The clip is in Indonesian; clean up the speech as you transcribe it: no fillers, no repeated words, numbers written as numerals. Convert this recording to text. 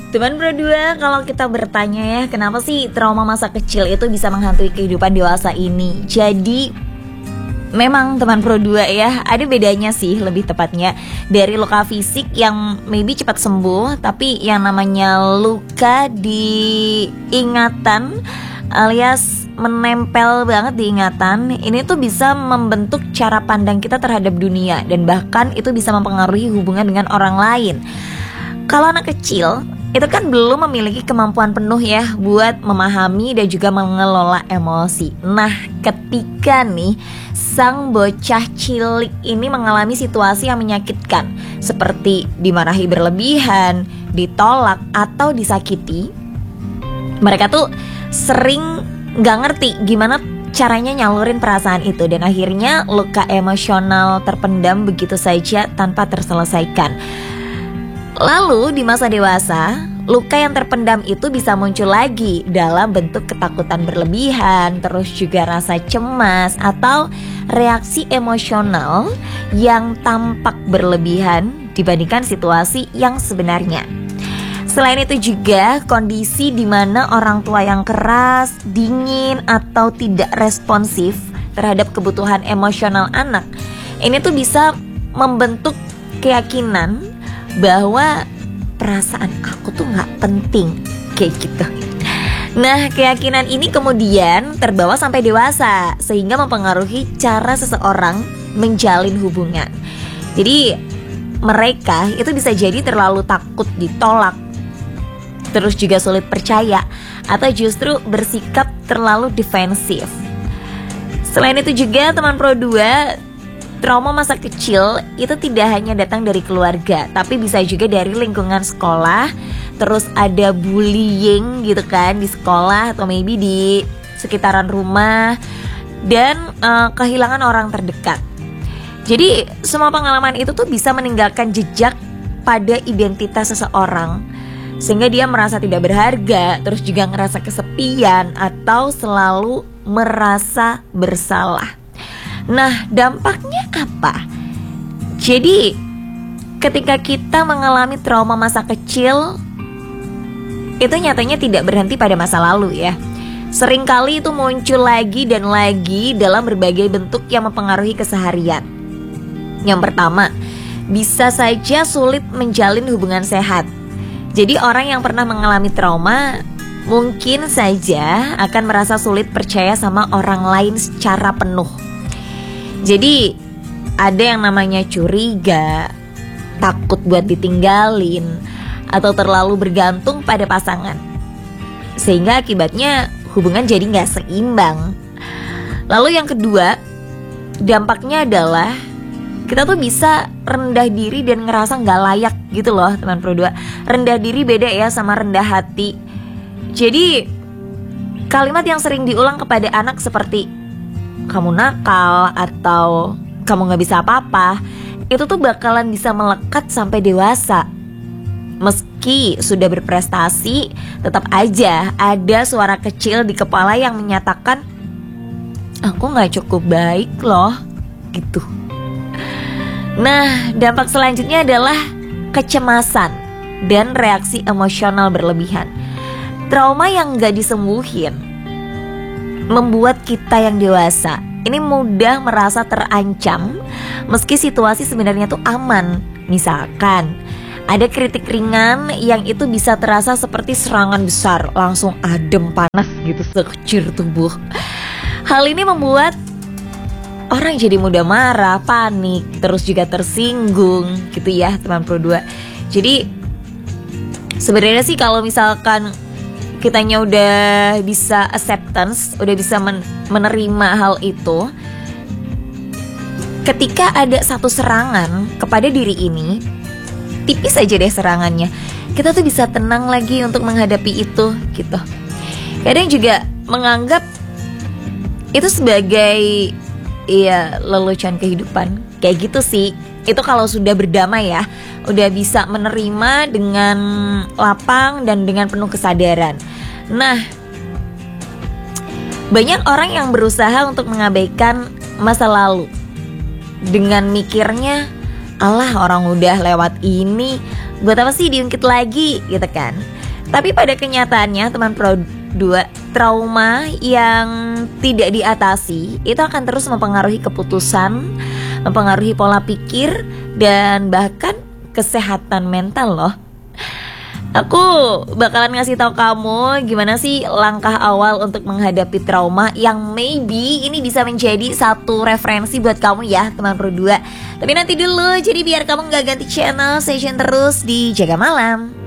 Teman berdua, kalau kita bertanya ya, kenapa sih trauma masa kecil itu bisa menghantui kehidupan dewasa ini? Jadi memang teman Pro 2 ya, ada bedanya sih lebih tepatnya dari luka fisik yang maybe cepat sembuh, tapi yang namanya luka di ingatan alias menempel banget di ingatan, ini tuh bisa membentuk cara pandang kita terhadap dunia dan bahkan itu bisa mempengaruhi hubungan dengan orang lain. Kalau anak kecil itu kan belum memiliki kemampuan penuh ya buat memahami dan juga mengelola emosi. Nah, ketika nih sang bocah cilik ini mengalami situasi yang menyakitkan seperti dimarahi berlebihan, ditolak atau disakiti, mereka tuh sering gak ngerti gimana caranya nyalurin perasaan itu dan akhirnya luka emosional terpendam begitu saja tanpa terselesaikan. Lalu di masa dewasa, luka yang terpendam itu bisa muncul lagi dalam bentuk ketakutan berlebihan, terus juga rasa cemas atau reaksi emosional yang tampak berlebihan dibandingkan situasi yang sebenarnya. Selain itu juga kondisi di mana orang tua yang keras, dingin atau tidak responsif terhadap kebutuhan emosional anak, ini tuh bisa membentuk keyakinan bahwa perasaan aku tuh gak penting, kayak gitu. Nah, keyakinan ini kemudian terbawa sampai dewasa sehingga mempengaruhi cara seseorang menjalin hubungan. Jadi mereka itu bisa jadi terlalu takut ditolak, terus juga sulit percaya, atau justru bersikap terlalu defensif. Selain itu juga teman Pro 2, trauma masa kecil itu tidak hanya datang dari keluarga, tapi bisa juga dari lingkungan sekolah. Terus ada bullying gitu kan di sekolah atau maybe di sekitaran rumah, dan kehilangan orang terdekat. Jadi semua pengalaman itu tuh bisa meninggalkan jejak pada identitas seseorang, sehingga dia merasa tidak berharga, terus juga ngerasa kesepian atau selalu merasa bersalah. Nah, dampaknya apa? Jadi, ketika kita mengalami trauma masa kecil, itu nyatanya tidak berhenti pada masa lalu ya. Seringkali itu muncul lagi dan lagi dalam berbagai bentuk yang mempengaruhi keseharian. Yang pertama, bisa saja sulit menjalin hubungan sehat. Jadi orang yang pernah mengalami trauma mungkin saja akan merasa sulit percaya sama orang lain secara penuh. Jadi ada yang namanya curiga, takut buat ditinggalin, atau terlalu bergantung pada pasangan, sehingga akibatnya hubungan jadi gak seimbang. Lalu yang kedua, dampaknya adalah kita tuh bisa rendah diri dan ngerasa gak layak gitu loh teman Pro 2. Rendah diri beda ya sama rendah hati. Jadi kalimat yang sering diulang kepada anak seperti kamu nakal atau kamu gak bisa apa-apa, itu tuh bakalan bisa melekat sampai dewasa. Meski sudah berprestasi, tetap aja ada suara kecil di kepala yang menyatakan aku gak cukup baik loh, gitu. Nah, dampak selanjutnya adalah kecemasan dan reaksi emosional berlebihan. Trauma yang gak disembuhin membuat kita yang dewasa ini mudah merasa terancam meski situasi sebenarnya tuh aman. Misalkan ada kritik ringan yang itu bisa terasa seperti serangan besar, langsung adem panas gitu sekujur tubuh. Hal ini membuat orang jadi mudah marah, panik, terus juga tersinggung gitu ya teman Pro 2. Jadi sebenarnya sih kalau misalkan kitanya udah bisa acceptance, udah bisa menerima hal itu, ketika ada satu serangan kepada diri ini, tipis aja deh serangannya, kita tuh bisa tenang lagi untuk menghadapi itu gitu. Kadang juga menganggap itu sebagai ya lelucon kehidupan, kayak gitu sih. Itu kalau sudah berdamai ya, udah bisa menerima dengan lapang dan dengan penuh kesadaran. Nah, banyak orang yang berusaha untuk mengabaikan masa lalu dengan mikirnya, alah orang udah lewat ini, buat apa sih diungkit lagi gitu kan. Tapi pada kenyataannya teman Pro 2, trauma yang tidak diatasi itu akan terus mempengaruhi keputusan, mempengaruhi pola pikir, dan bahkan kesehatan mental loh. Aku bakalan ngasih tahu kamu gimana sih langkah awal untuk menghadapi trauma yang maybe ini bisa menjadi satu referensi buat kamu ya teman Pro 2. Tapi nanti dulu, jadi biar kamu gak ganti channel, stay tune terus di Jaga Malam.